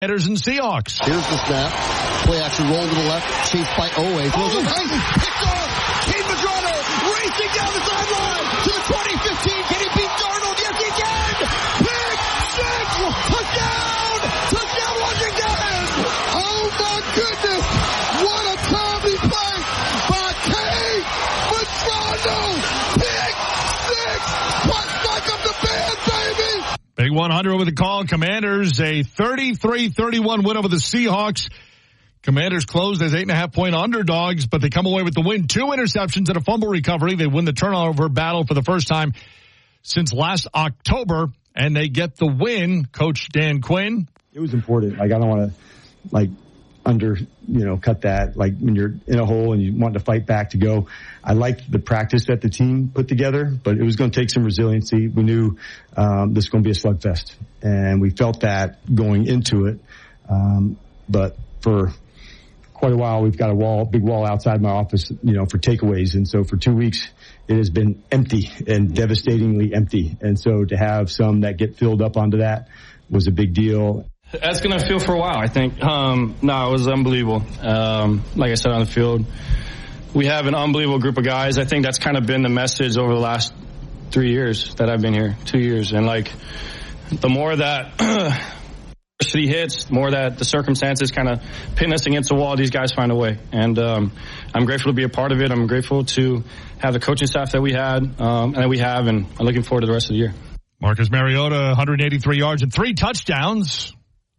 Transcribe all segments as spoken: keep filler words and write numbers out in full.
Commanders and Seahawks. Here's the snap. Play action roll to the left. Chased by Owe. Throws it right. Picked off. Cade Madrano racing down the sideline to the twenty fifteen. Can he beat Darnold? Yes, he can. Pick six. Touchdown. Touchdown Washington. Oh, my goodness. What a timely play by Cade Madrano. Pick six. Plus back up the band, baby. Big one hundred over the call. Commanders a thirty-three thirty-one win over the Seahawks. Commanders closed as eight and a half point underdogs, but they come away with the win. Two interceptions and a fumble recovery. They win the turnover battle for the first time since last October, and they get the win. Coach Dan Quinn. It was important. Like, I don't want to, like, under, you know, cut that. Like, when you're in a hole and you want to fight back to go. I liked the practice that the team put together, but it was going to take some resiliency. We knew um, this was going to be a slugfest, and we felt that going into it. Um, but for quite a while, we've got a wall, big wall outside my office, you know, for takeaways. And so for two weeks, it has been empty and devastatingly empty. And so to have some that get filled up onto that was a big deal. That's going to feel for a while, I think. Um, no, it was unbelievable. Um, like I said on the field, we have an unbelievable group of guys. I think that's kind of been the message over the last three years that I've been here, two years. And, like, the more that adversity hits, the more that the circumstances kind of pin us against the wall, these guys find a way. And um, I'm grateful to be a part of it. I'm grateful to have the coaching staff that we had um, and that we have, and I'm looking forward to the rest of the year. Marcus Mariota, one hundred eighty-three yards and three touchdowns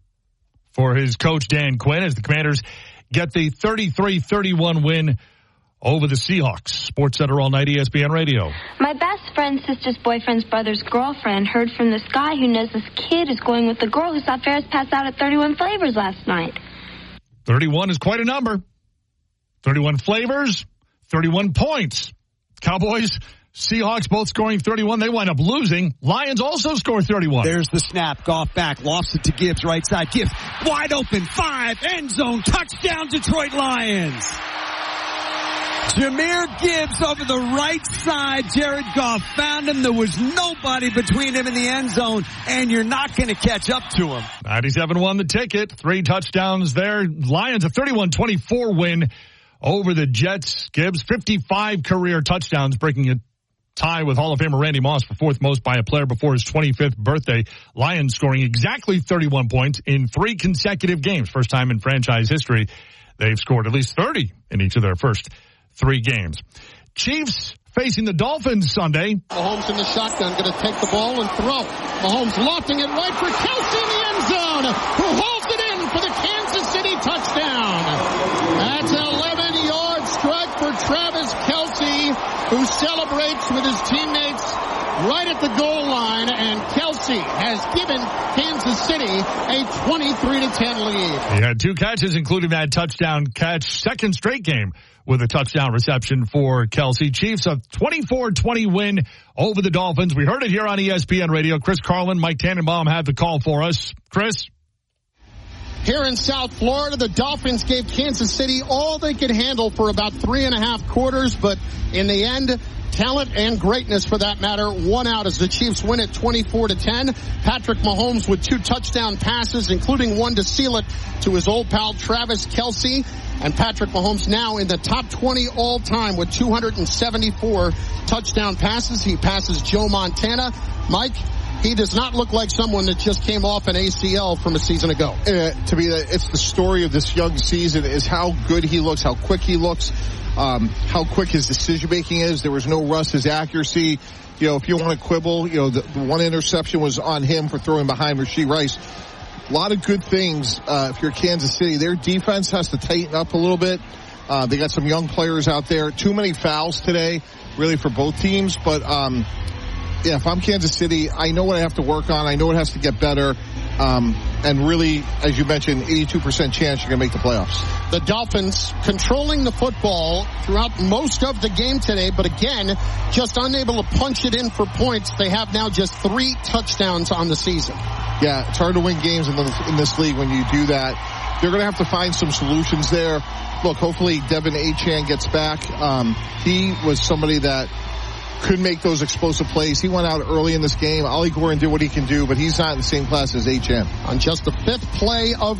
for his coach Dan Quinn as the Commanders get the thirty-three thirty-one win over the Seahawks. Sports Center all night, E S P N Radio. My best friend's sister's boyfriend's brother's girlfriend heard from this guy who knows this kid is going with the girl who saw Ferris pass out at thirty-one Flavors last night. thirty-one is quite a number. thirty-one flavors, thirty-one points. Cowboys, Seahawks both scoring thirty-one. They wind up losing. Lions also score thirty-one. There's the snap. Goff back. Lost it to Gibbs. Right side. Gibbs wide open. Five. End zone. Touchdown Detroit Lions. Jahmyr Gibbs over the right side. Jared Goff found him. There was nobody between him and the end zone, and you're not going to catch up to him. ninety-seven won the ticket. Three touchdowns there. Lions a thirty-one twenty-four win over the Jets. Gibbs, fifty-five career touchdowns, breaking a tie with Hall of Famer Randy Moss for fourth most by a player before his twenty-fifth birthday. Lions scoring exactly thirty-one points in three consecutive games. First time in franchise history they've scored at least thirty in each of their first three games. Chiefs facing the Dolphins Sunday. Mahomes in the shotgun, going to take the ball and throw. Mahomes lofting it right for Kelsey in the end zone, who holds it in for the Kansas City touchdown. That's an eleven-yard strike for Travis Kelsey, who celebrates with his teammates right at the goal line, and Kelsey has given Kansas City a twenty-three to ten lead. He had two catches, including that touchdown catch, second straight game with a touchdown reception for Kelsey. Chiefs a twenty-four twenty win over the Dolphins. We heard it here on E S P N Radio. Chris Carlin, Mike Tannenbaum had the call for us. Chris? Here in South Florida, the Dolphins gave Kansas City all they could handle for about three and a half quarters, but in the end, talent and greatness, for that matter, won out as the Chiefs win it twenty-four to ten. Patrick Mahomes with two touchdown passes, including one to seal it to his old pal Travis Kelsey. And Patrick Mahomes now in the top twenty all-time with two hundred seventy-four touchdown passes. He passes Joe Montana. Mike, he does not look like someone that just came off an A C L from a season ago. Uh, to me, it's the story of this young season is how good he looks, how quick he looks. Um, how quick his decision-making is. There was no rust. His accuracy, you know, if you want to quibble, you know, the, the one interception was on him for throwing behind Rashee Rice. A lot of good things uh, if you're Kansas City. Their defense has to tighten up a little bit. Uh, they got some young players out there. Too many fouls today, really, for both teams. But, um, yeah, if I'm Kansas City, I know what I have to work on. I know it has to get better. Um, and really, as you mentioned, eighty-two percent chance you're going to make the playoffs. The Dolphins controlling the football throughout most of the game today, but again, just unable to punch it in for points. They have now just three touchdowns on the season. Yeah, it's hard to win games in, the, in this league when you do that. They're going to have to find some solutions there. Look, hopefully Devin Achane gets back. Um, he was somebody that could make those explosive plays. He went out early in this game. Ollie Gordon did what he can do, but he's not in the same class as H M. On just the fifth play of